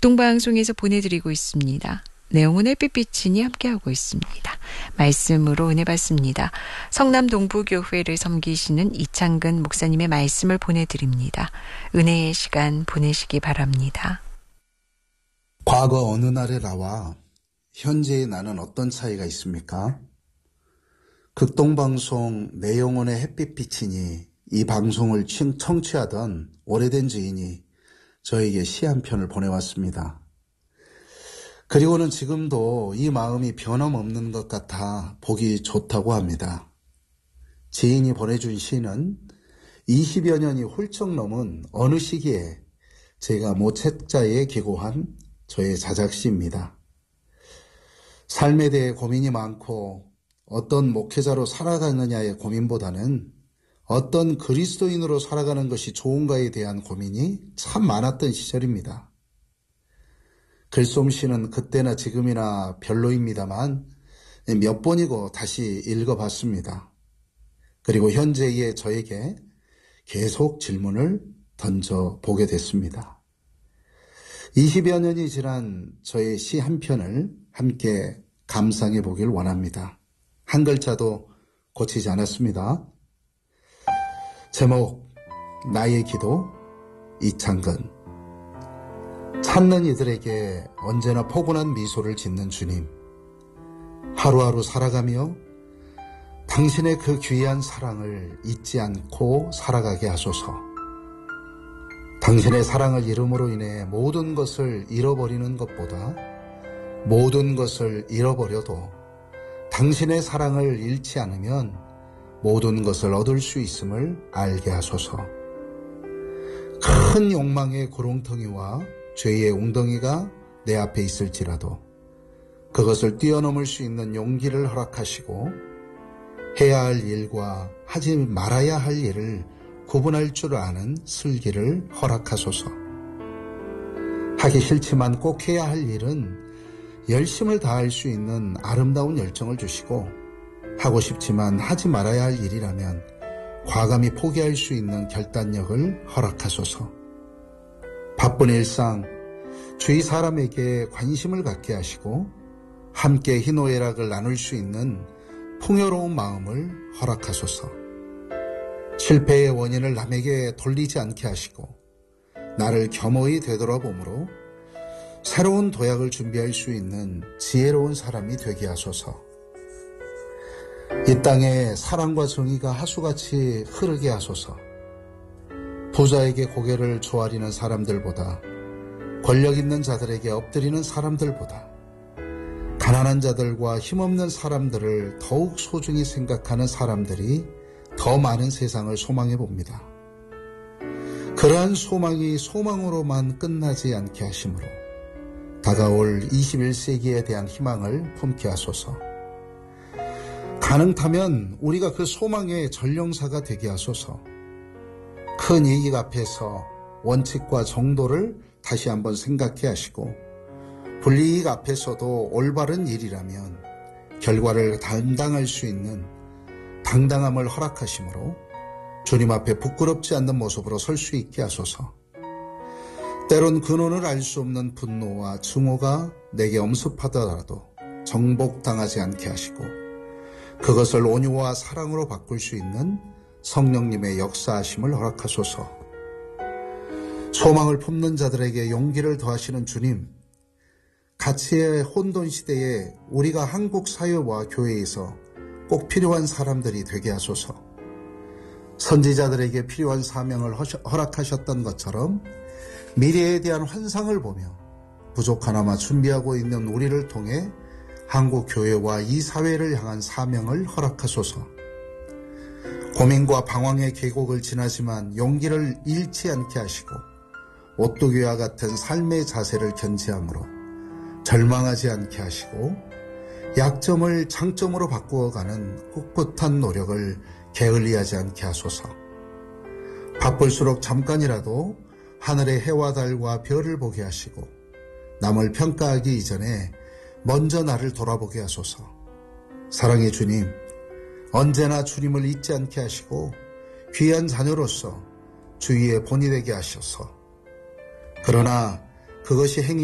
극동방송에서 보내드리고 있습니다. 내용은 햇빛비치니 함께하고 있습니다. 말씀으로 은혜 받습니다. 성남 동부교회를 섬기시는 이창근 목사님의 말씀을 보내드립니다. 은혜의 시간 보내시기 바랍니다. 과거 어느 날의 나와 현재의 나는 어떤 차이가 있습니까? 극동방송 내 영혼의 햇빛비치니 이 방송을 청취하던 오래된 지인이 저에게 시 한 편을 보내왔습니다. 그리고는 지금도 이 마음이 변함없는 것 같아 보기 좋다고 합니다. 지인이 보내준 시는 20여 년이 훌쩍 넘은 어느 시기에 제가 모책자에 기고한 저의 자작시입니다. 삶에 대해 고민이 많고 어떤 목회자로 살아가느냐의 고민보다는 어떤 그리스도인으로 살아가는 것이 좋은가에 대한 고민이 참 많았던 시절입니다. 글솜씨는 그때나 지금이나 별로입니다만 몇 번이고 다시 읽어봤습니다. 그리고 현재의 저에게 계속 질문을 던져보게 됐습니다. 20여 년이 지난 저의 시 한 편을 함께 감상해 보길 원합니다. 한 글자도 고치지 않았습니다. 제목, 나의 기도, 이창근. 찾는 이들에게 언제나 포근한 미소를 짓는 주님. 하루하루 살아가며 당신의 그 귀한 사랑을 잊지 않고 살아가게 하소서. 당신의 사랑을 잃음으로 인해 모든 것을 잃어버리는 것보다 모든 것을 잃어버려도 당신의 사랑을 잃지 않으면 모든 것을 얻을 수 있음을 알게 하소서. 큰 욕망의 구렁텅이와 죄의 웅덩이가 내 앞에 있을지라도 그것을 뛰어넘을 수 있는 용기를 허락하시고 해야 할 일과 하지 말아야 할 일을 구분할 줄 아는 슬기를 허락하소서. 하기 싫지만 꼭 해야 할 일은 열심을 다할 수 있는 아름다운 열정을 주시고 하고 싶지만 하지 말아야 할 일이라면 과감히 포기할 수 있는 결단력을 허락하소서. 바쁜 일상, 주위 사람에게 관심을 갖게 하시고 함께 희노애락을 나눌 수 있는 풍요로운 마음을 허락하소서. 실패의 원인을 남에게 돌리지 않게 하시고 나를 겸허히 되돌아보므로 새로운 도약을 준비할 수 있는 지혜로운 사람이 되게 하소서. 이 땅에 사랑과 정의가 하수같이 흐르게 하소서. 부자에게 고개를 조아리는 사람들보다 권력 있는 자들에게 엎드리는 사람들보다 가난한 자들과 힘없는 사람들을 더욱 소중히 생각하는 사람들이 더 많은 세상을 소망해 봅니다. 그러한 소망이 소망으로만 끝나지 않게 하심으로 다가올 21세기에 대한 희망을 품게 하소서. 가능하면 우리가 그 소망의 전령사가 되게 하소서. 큰 이익 앞에서 원칙과 정도를 다시 한번 생각해 하시고 불이익 앞에서도 올바른 일이라면 결과를 담당할 수 있는 당당함을 허락하심으로 주님 앞에 부끄럽지 않는 모습으로 설 수 있게 하소서. 때론 근원을 알 수 없는 분노와 증오가 내게 엄습하더라도 정복당하지 않게 하시고 그것을 온유와 사랑으로 바꿀 수 있는 성령님의 역사하심을 허락하소서. 소망을 품는 자들에게 용기를 더하시는 주님, 가치의 혼돈 시대에 우리가 한국 사회와 교회에서 꼭 필요한 사람들이 되게 하소서. 선지자들에게 필요한 사명을 허락하셨던 것처럼 미래에 대한 환상을 보며 부족하나마 준비하고 있는 우리를 통해 한국 교회와 이 사회를 향한 사명을 허락하소서. 고민과 방황의 계곡을 지나지만 용기를 잃지 않게 하시고 오뚜기와 같은 삶의 자세를 견지함으로 절망하지 않게 하시고 약점을 장점으로 바꾸어가는 꿋꿋한 노력을 게을리하지 않게 하소서. 바쁠수록 잠깐이라도 하늘의 해와 달과 별을 보게 하시고 남을 평가하기 이전에 먼저 나를 돌아보게 하소서. 사랑의 주님, 언제나 주님을 잊지 않게 하시고 귀한 자녀로서 주위의 본이 되게 하셔서 그러나 그것이 행위